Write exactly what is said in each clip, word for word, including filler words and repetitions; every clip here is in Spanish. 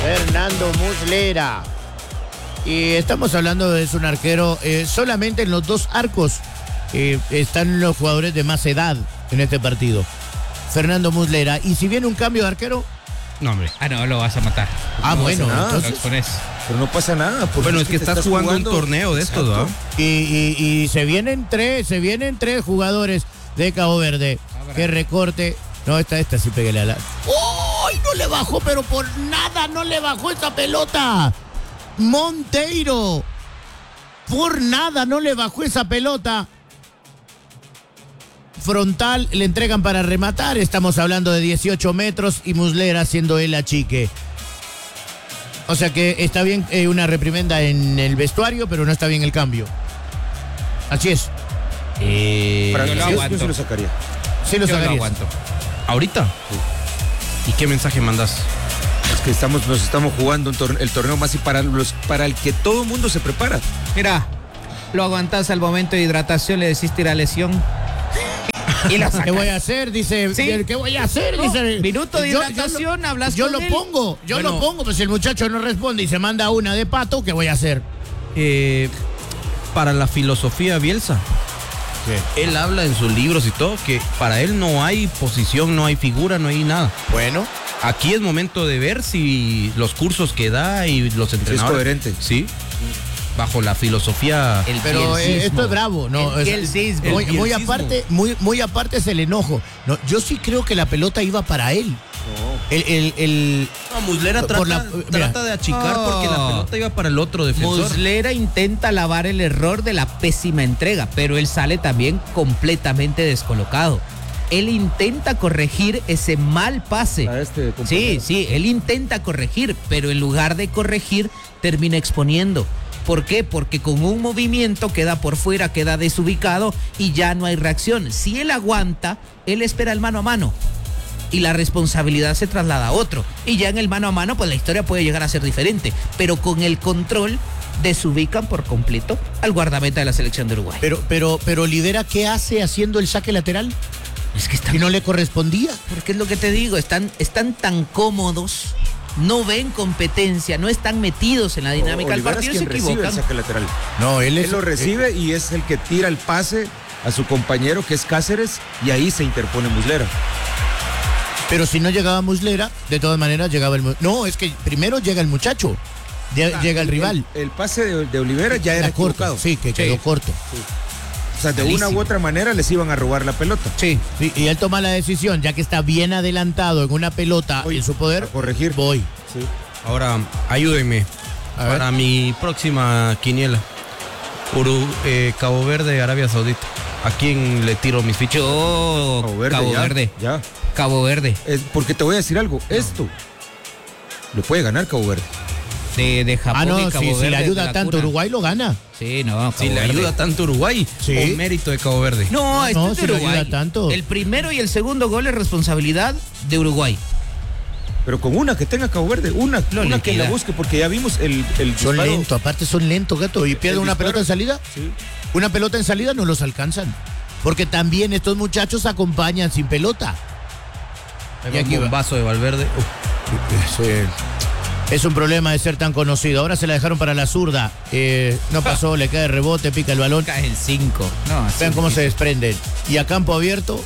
Fernando Muslera. Y estamos hablando de es un arquero, eh, solamente en los dos arcos eh, están los jugadores de más edad en este partido. Fernando Muslera. Y si viene un cambio de arquero... No, hombre. Ah, no, lo vas a matar. Ah, no bueno, nada, entonces... lo expones. Pero no pasa nada. Bueno, es que, es que estás, estás jugando, jugando un torneo de estos, ¿no? Y, y, y se vienen tres, se vienen tres jugadores de Cabo Verde. Ah, que recorte. No, esta, esta sí pégale a la... ¡Ay! No le bajó, pero por nada no le bajó esa pelota. Monteiro. Por nada no le bajó esa pelota. Frontal, le entregan para rematar. Estamos hablando de dieciocho metros y Muslera haciendo el achique. O sea que está bien eh, una reprimenda en el vestuario, pero no está bien el cambio. Así es. Eh, Para yo, yo, yo sí lo sacaría. Sí lo yo sacaría. Lo aguanto. ¿Ahorita? Sí. ¿Y qué mensaje mandas? Es que estamos, nos estamos jugando un torneo, el torneo más y para, los, para el que todo el mundo se prepara. Mira, lo aguantás al momento de hidratación, le decís tira lesión. Y la ¿Qué voy a hacer? Dice, ¿sí? ¿Qué voy a hacer? No, dice, minuto de hidratación, yo, hablas yo con lo él. pongo, yo bueno, lo pongo, pues si el muchacho no responde y se manda una de pato, ¿qué voy a hacer? Eh, para la filosofía Bielsa, ¿qué? Él habla en sus libros y todo que para él no hay posición, no hay figura, no hay nada. Bueno, aquí es momento de ver si los cursos que da y los entrenadores. Es coherente. Sí. Bajo la filosofía. El pero eh, esto es bravo, no. El es, es, muy, muy aparte, muy, muy aparte es el enojo. No, yo sí creo que la pelota iba para él. No. El, el, el no, Muslera trata, la, trata de achicar oh. porque la pelota iba para el otro defensor. Muslera intenta lavar el error de la pésima entrega, pero él sale también completamente descolocado. Él intenta corregir ese mal pase. A este sí, sí, él intenta corregir, pero en lugar de corregir, termina exponiendo. ¿Por qué? Porque con un movimiento queda por fuera, queda desubicado y ya no hay reacción. Si él aguanta, él espera el mano a mano y la responsabilidad se traslada a otro. Y ya en el mano a mano, pues la historia puede llegar a ser diferente. Pero con el control, desubican por completo al guardameta de la selección de Uruguay. Pero, pero, pero Olivera, ¿qué hace haciendo el saque lateral? Es que están... ¿Y no le correspondía? Porque es lo que te digo, están, están tan cómodos... No ven competencia, no están metidos en la dinámica del partido, se equivocan. El saque lateral. No, él, es, él lo recibe eh, y es el que tira el pase a su compañero que es Cáceres y ahí se interpone Muslera. Pero si no llegaba Muslera, de todas maneras llegaba el... No, es que primero llega el muchacho, ah, llega el, el rival. El, el pase de, de Olivera ya era corto. Sí, que quedó sí. corto. Sí. O sea, de Malísimo. Una u otra manera les iban a robar la pelota. Sí, sí, y él toma la decisión, ya que está bien adelantado en una pelota voy en su poder, a corregir. Voy. Sí. Ahora, ayúdenme a para ver. Mi próxima quiniela. Uru, eh, Cabo Verde, Arabia Saudita. ¿A quién le tiro mis fichas? Oh, Cabo Verde. Cabo ya, Verde. Ya. Cabo Verde. Es porque te voy a decir algo. No. Esto lo puede ganar Cabo Verde. De, de Japón ah, no, y Cabo si, Verde. Si le ayuda tanto cuna. Uruguay, lo gana. Sí, no, Cabo Si Verde. Le ayuda tanto Uruguay, sí. Un mérito de Cabo Verde. No, esto no, es de si Uruguay. Le ayuda tanto. El primero y el segundo gol es responsabilidad de Uruguay. Pero con una que tenga Cabo Verde, una, lo una liquida. Que la busque, porque ya vimos el, el Son disparo. lentos, aparte son lentos, gato. Y pierde una pelota en salida. Sí. Una pelota en salida no los alcanzan. Porque también estos muchachos acompañan sin pelota. Y aquí un vaso de Valverde. Uh. Sí. Es un problema de ser tan conocido. Ahora se la dejaron para la zurda. Eh, no pasó, le cae de rebote, pica el balón. Cae el cinco. No, vean cómo se desprenden. Y a campo abierto,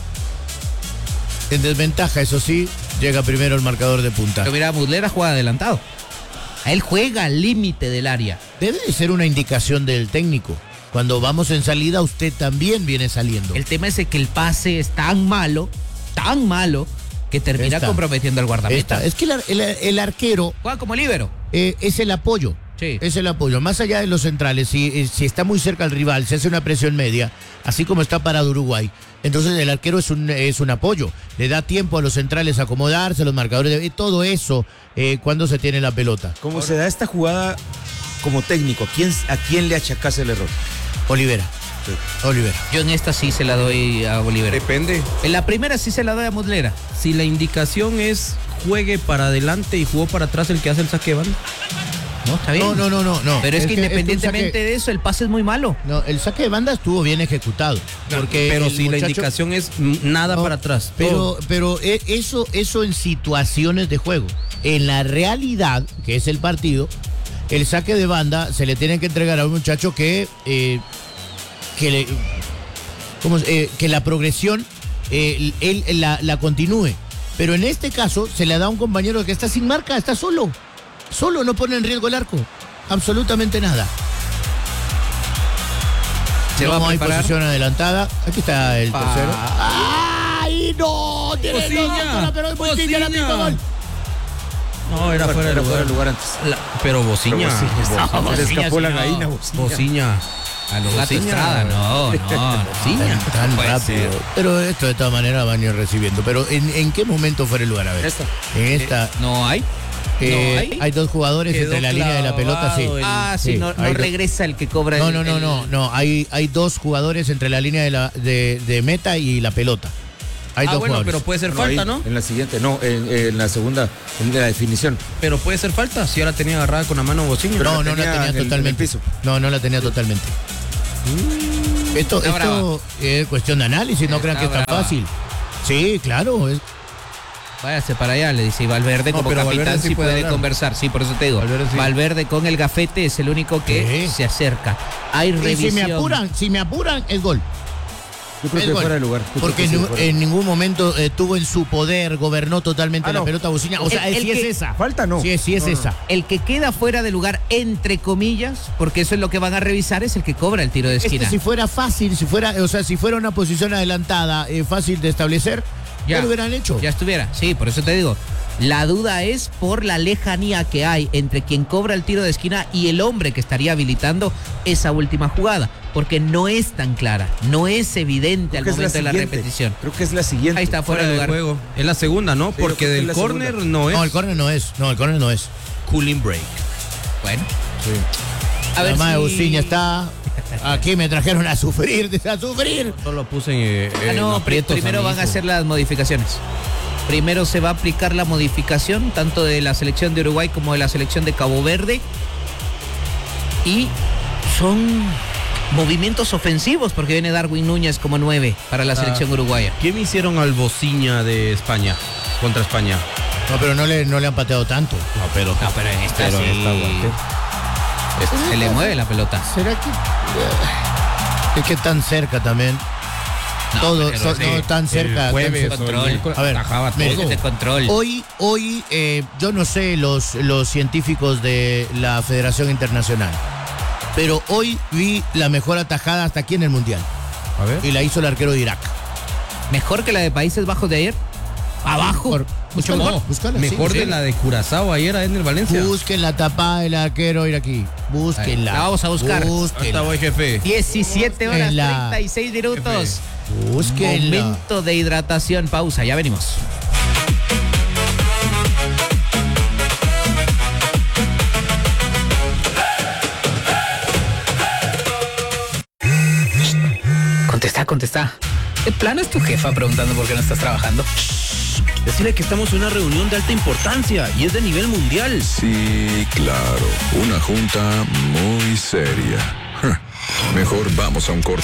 en desventaja, eso sí, llega primero el marcador de punta. Pero mira, Muslera juega adelantado. Él juega al límite del área. Debe de ser una indicación del técnico. Cuando vamos en salida, usted también viene saliendo. El tema es que el pase es tan malo, tan malo, que termina Esta. comprometiendo al guardameta. Esta. Es que el, el, el arquero... Juega como líbero. Eh, es el apoyo. Sí. Es el apoyo. Más allá de los centrales, si, si está muy cerca al rival, se hace una presión media, así como está parado Uruguay, entonces el arquero es un, es un apoyo. Le da tiempo a los centrales a acomodarse, a los marcadores, de, todo eso eh, cuando se tiene la pelota. ¿Cómo Ahora, se da esta jugada como técnico? ¿A quién, a quién le achacás el error? Olivera. Sí. Olivera. Yo en esta sí se la doy a Olivera. Depende. En la primera sí se la doy a Muslera. Si la indicación es juegue para adelante y jugó para atrás el que hace el saque de banda. No, está bien. No, no, no, no. no. Pero es, es que, que independientemente es saque... de eso, el pase es muy malo. No, el saque de banda estuvo bien ejecutado. Porque pero si muchacho... la indicación es nada no, para atrás. Pero, pero eso, eso en situaciones de juego. En la realidad, que es el partido, el saque de banda se le tiene que entregar a un muchacho que, eh, que, le, ¿cómo, eh, que la progresión eh, él la, la continúe. Pero en este caso se le da a un compañero que está sin marca, está solo. Solo, no pone en riesgo el arco. Absolutamente nada. Se no va a hay preparar. posición adelantada. Aquí está el Pa- tercero. ¡Ay, no! Tiene Bociña, no, pero es Bociña, la Bociña. misma gol. No, era fuera de Era fuera lugar. de lugar antes. La- pero Bociña. Pero Bociña, No, se le Bociña, escapó la sí, no. gallina, Bociña. Bociña. A los gatos Bociña. Estrada, no, no, no. Bociña. Tan, tan No puede rápido. ser. Pero esto de todas maneras van a ir recibiendo. Pero ¿en, en qué momento fue el lugar? A ver. Esta. En esta. No hay. eh, no hay. hay dos jugadores Quedó entre la línea de la pelota, sí. clavado el- Ah, sí, sí, no, no hay dos. regresa el que cobra No, el- no, no, el- no, no. Hay, hay dos jugadores entre la línea de, la, de, de meta y la pelota. Hay Ah, dos bueno, jugadores. pero puede ser No, falta, ahí, ¿no? En la siguiente, no, en, en la segunda, en la definición. Pero puede ser falta si ahora tenía agarrada con la mano Bociña. Pero No, la no la tenía tenía en el- en el totalmente. piso. No, no la tenía totalmente. Esto, Está esto es cuestión de análisis, no Está crean que es tan brava. fácil. Sí, claro. es- Váyase para allá, le dice. Y Valverde No, como pero capitán Valverde sí sí puede puede hablar. conversar. Sí, por eso te digo. Valverde Valverde, sí. con el gafete es el único que Sí. se acerca. Hay Y revisión. si me apuran, si me apuran, es gol. Yo creo Es que gol. fuera de lugar. Yo Porque creo que en, sí, fuera. en ningún momento eh, tuvo en su poder, gobernó totalmente Ah, la no. pelota Bociña. O sea, El- el sí es que- esa. Falta no. Sí, es- sí es No, no. esa. El que queda fuera de lugar, entre comillas, porque eso es lo que van a revisar, es el que cobra el tiro de Es que esquina. si fuera fácil, si fuera, o sea, si fuera una posición adelantada, eh, fácil de establecer, ya lo hubieran hecho. Ya estuviera. Sí, por eso te digo. La duda es por la lejanía que hay entre quien cobra el tiro de esquina y el hombre que estaría habilitando esa última jugada. Porque no es tan clara, no es evidente Creo al que es momento de la siguiente. repetición. Creo que es la siguiente. Ahí está, fuera, Fuera de de lugar. juego. Es la segunda, ¿no? Sí, yo Porque creo que del es la córner segunda. no es. No, el córner no es. No, el córner no es. Cooling break. Bueno, Sí. a ver Además, si... Bociña está. Aquí me trajeron a sufrir, a sufrir. Solo puse en. eh, Ah, en no, pri- aprietos primero mi van a hijo. hacer las modificaciones. Primero se va a aplicar la modificación, tanto de la selección de Uruguay como de la selección de Cabo Verde. Y son movimientos ofensivos, porque viene Darwin Núñez como nueve para la Ah. selección uruguaya. ¿Qué me hicieron al Bociña de España? Contra España. No, pero no le, no le han pateado tanto. No, pero. No, pero en esta Pero sí en esta aguante. se le mueve la pelota. ¿Será que.? Es que tan cerca también. No, todo, pero so- sí. no tan cerca. El jueves tan o el Control. miércoles A ver, atajaba mire, todo. de control. Hoy, hoy eh, yo no sé los, los científicos de la Federación Internacional, pero hoy vi la mejor atajada hasta aquí en el Mundial. A ver. Y la hizo el arquero de Irak. Mejor que la de Países Bajos de ayer. Abajo. Por- Mucho búscala, mejor. búscala, Mejor sí, de sí. la de Curazao ayer a Ener Valencia. Busquen la tapada del arquero iraquí. Búsquenla. La vamos a buscar. Búsquenla. Hasta voy, jefe. diecisiete horas En la- treinta y seis minutos. Búsquenla. Momento de hidratación. Pausa, ya venimos. Contesta, contesta. ¿De plano es tu jefa preguntando por qué no estás trabajando? Decirle que estamos en una reunión de alta importancia y es de nivel mundial. Sí, claro. Una junta muy seria. Mejor vamos a un corte.